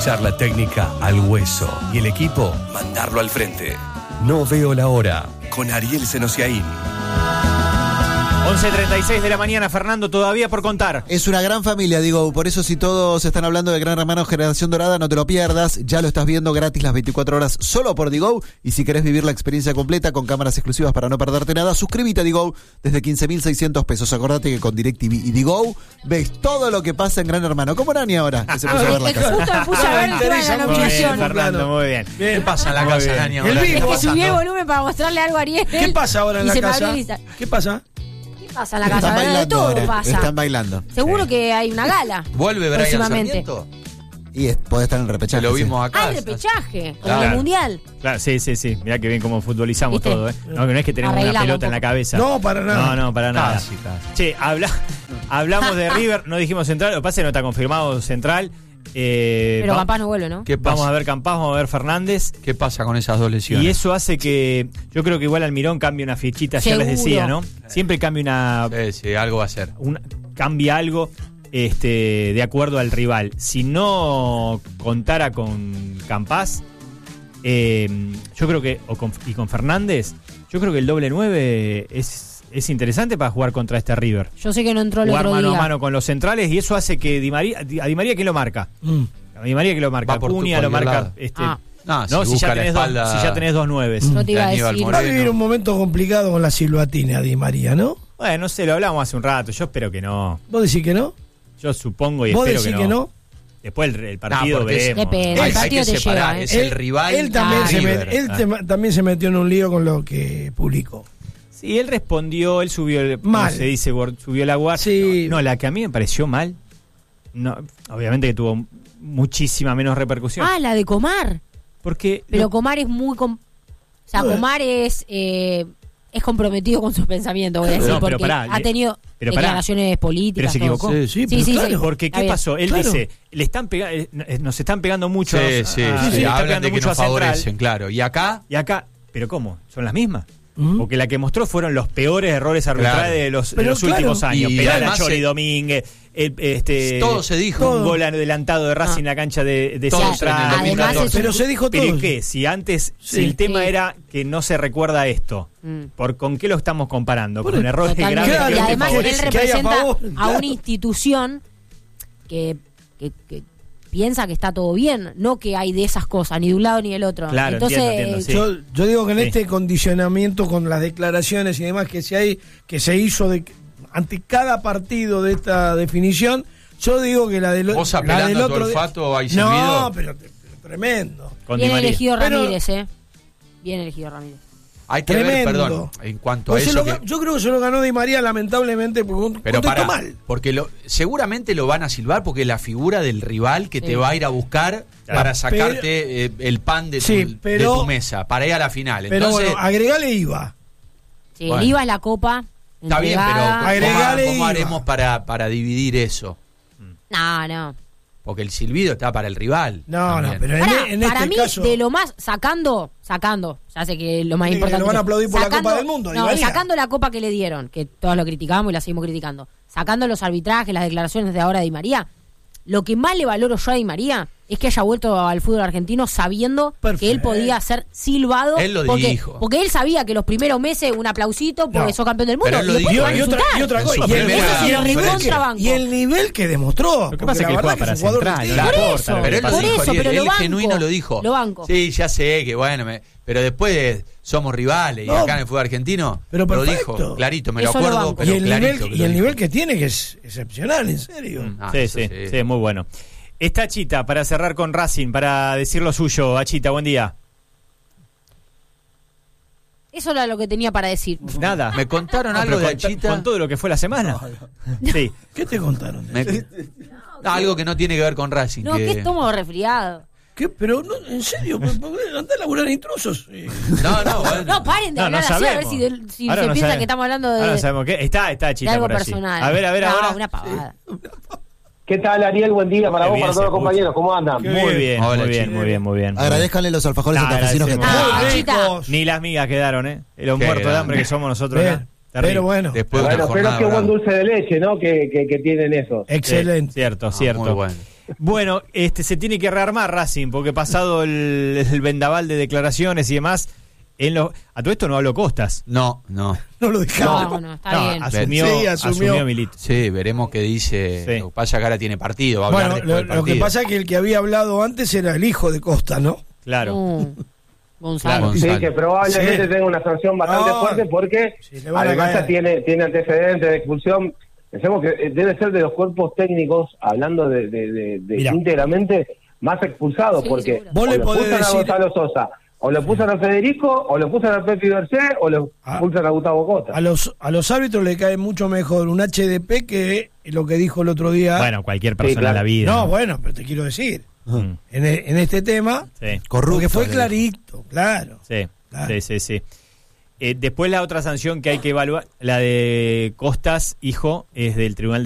Aprovechar la técnica al hueso y el equipo mandarlo al frente. No veo la hora con Ariel Senosiaín. 11:36 de la mañana, Fernando, todavía por contar. Es una gran familia, digo, por eso si todos están hablando de Gran Hermano Generación Dorada, no te lo pierdas, ya lo estás viendo gratis las 24 horas solo por Digo, y si querés vivir la experiencia completa con cámaras exclusivas para no perderte nada, suscríbete a Digo desde 15.600 pesos. Acordate que con DirecTV y Digo ves todo lo que pasa en Gran Hermano. ¿Cómo Nani ahora? Que se puso a ver la casa. Justo me puse a ver el tema de la Muy bien, nominación. Fernando, muy bien. ¿Qué pasa en la casa, Nani? Es que subí el volumen para mostrarle algo a Ariel. ¿Qué pasa ahora en y la se me casa? abrió el- ¿Qué pasa? ¿Qué pasa en la Están casa? De bailando todo ahora, pasa. están bailando. Seguro que hay una gala. ¿Vuelve Brian próximamente. Sarmiento? Y podés estar en el Que repechaje. lo sí. vimos acá. Hay repechaje, con Claro. el mundial. Claro, sí. Mirá que bien cómo futbolizamos ¿Viste? todo, ¿eh? No, que no es que tenemos una Arreglamos pelota un en la poco. cabeza. No, para nada. No, para nada. Casi. Che, hablamos de River, no dijimos Central, lo que pasa es que no está confirmado Central. Pero capaz no vuelve, ¿no? ¿Qué pasa? Vamos a ver Campás, vamos a ver Fernández. ¿Qué pasa con esas dos lesiones? Y eso hace que, yo creo que igual Almirón cambie una fichita, ya les Seguro. decía, ¿no? Siempre cambia Sí, algo va a ser. cambia algo de acuerdo al rival. Si no contara con Campás, yo creo que, y con Fernández, yo creo que el doble 9 es interesante para jugar contra este River. Yo sé que no entró el Jugar otro mano día. a mano con los centrales, y eso hace que a Di María, ¿quién lo marca? A Di María que lo marca, Va por Acuña lo cualquier marca. lado. No, No, si ya tenés dos 9. No te iba a Aníbal decir. Va a vivir Moreno. un momento complicado con la silbatina, Di María, ¿no? Bueno, no sé, lo hablamos hace un rato. Yo espero que no. ¿Vos decís que no? Yo supongo y ¿Vos espero decís que que no. no? Después el partido porque es- veremos. Depende. Hay El partido que te separar, lleva, es el rival. Él también, River. también se metió en un lío con lo que publicó. Sí, él respondió, él subió Mal. como se dice, subió la guardia. Sí. No, la que a mí me pareció mal, no, obviamente que tuvo muchísima menos repercusión. Ah, la de Comar. Porque Pero Comar es muy... O sea, Comar es comprometido con sus pensamientos, voy a decir, No, pero porque pará, ha tenido pero pará. declaraciones políticas. Pero se todo. equivocó. Sí, pero sí, claro. porque Está ¿qué bien. pasó? Él Claro. dice, nos están pegando mucho Sí, a- sí, a- sí. le están Hablan pegando de que mucho nos a Central. favorecen, claro. Y acá, Y acá, ¿pero cómo? ¿Son las mismas? Porque la que mostró fueron los peores errores arbitrales Claro. de los Pero claro. últimos años. Y Penal a además Chori se- Domínguez, todo se dijo. un gol adelantado de Racing en la cancha de Todo Central. en el 2014. Además es Pero se dijo todo. ¿Pero qué? Si antes, Sí. si el tema Sí. era que no se recuerda esto, ¿con qué lo estamos comparando? Con errores Totalmente. graves Claro, Y que además él favorece. Que hay a representa favor, a claro. una institución que piensa que está todo bien, no que hay de esas cosas, ni de un lado ni del otro. Claro, Entonces, entiendo, sí. Yo digo que en Sí. este condicionamiento con las declaraciones y demás que se hizo ante cada partido de esta definición, yo digo que la del ¿Vos la apelando del a tu otro olfato hay No, servido? pero tremendo. con Di bien María. elegido Pero- Ramírez, Bien elegido Ramírez. Hay que ver, Tremendo. perdón, en cuanto a Pues eso. yo creo que se lo ganó Di María, lamentablemente, porque Pero contestó para, mal. porque seguramente lo van a silbar porque es la figura del rival que te va a ir a buscar para sacarte el pan de tu mesa, para ir a la final. Pero Entonces, bueno, agregale IVA. Sí, Bueno. el IVA es la copa. está bien, pero entregada. Agregale ¿cómo IVA. haremos para dividir eso? No. Porque el silbido está para el rival. No, también. pero Pará, en para este mí, caso... de lo más, sacando, ya sé que lo más Tiene que importante. lo van a aplaudir por la sacando- Copa del Mundo, Di No, María. sacando la copa que le dieron, que todos lo criticamos y la seguimos criticando. Sacando los arbitrajes, las declaraciones de ahora de Di María. Lo que más le valoro yo a Di María es que haya vuelto al fútbol argentino sabiendo que él podía ser silbado. Él lo dijo. Porque él sabía que los primeros meses un aplausito porque No. sos campeón del mundo. Pero él lo y después dijo, te va a y otra insultar. cosa, En su y el, primera Eso sí, y lo el nivel recontrabanco. y el nivel que demostró. Lo que pasa es que él juega para Central, no le Por importa. eso, lo que Pero él lo por dijo, eso, Ariel, pero lo él banco. genuino lo dijo. Lo banco. Sí, ya sé que bueno, pero después somos rivales No, y acá en el fútbol argentino pero lo perfecto. dijo, clarito, me Eso lo lo acuerdo, banco. pero Y el clarito. nivel que tiene, que es excepcional, en serio. Ah, Sí, eso sí, muy bueno. Está Achita para cerrar con Racing, para decir lo suyo. Achita, buen día. Eso era lo que tenía para decir. Nada. Me contaron No, algo pero de Achita. con todo lo que fue la semana. Sí. ¿Qué te contaron? Algo que no tiene que ver con Racing. No, que estómago resfriado. ¿Qué? Pero, no, en serio, andá a laburar intrusos. No, bueno. No, paren de No, hablar no así, a ver sabemos. si Ahora se no piensa sabemos. que estamos hablando Ahora de sabemos qué. Está Achita algo por allí. personal. A ver, No, ahora. una pavada. ¿Qué tal, Ariel? Buen día para Qué vos, bien para se todos los escucha. compañeros. ¿Cómo andan? Qué Muy bien, Hola, muy bien, Chile. muy bien, muy bien. Agradezcanle los alfajores No, santafesinos que agradecemos. traen. Ah, Achita. ricos. Ni las migas quedaron, ¿eh? Los Qué muertos de grande. hambre que somos nosotros Bien, acá. Terrible. pero bueno, Después de Bueno, una pero jornada qué buen brava. dulce de leche, ¿no? Que tienen eso. excelente. Cierto, Ah, cierto. muy bueno. Bueno, se tiene que rearmar Racing, porque pasado el vendaval de declaraciones y demás, a todo esto no habló Costas. No lo dejamos. No, está bien. Asumió Milito. Sí, veremos qué dice. Sí. Lo que pasa es que ahora tiene partido. Va a hablar después del lo partido. que pasa es que el que había hablado antes era el hijo de Costa, ¿no? Claro. Gonzalo. Sí, que probablemente tenga una sanción bastante fuerte porque además tiene antecedentes de expulsión. Pensemos que debe ser de los cuerpos técnicos, hablando de íntegramente, más expulsados, porque vos le podés expulsan decir... a Gonzalo Sosa, o lo expulsan a Federico, o lo expulsan a Pepe Bercé, o lo expulsan a Gustavo Costa. A los árbitros le cae mucho mejor un HDP que lo que dijo el otro día. Bueno, cualquier persona en la vida. No, bueno, pero te quiero decir, en este tema, corrupto, porque fue clarito, claro. Sí, claro. sí. Después la otra sanción que hay que evaluar, la de Costas, hijo, es del Tribunal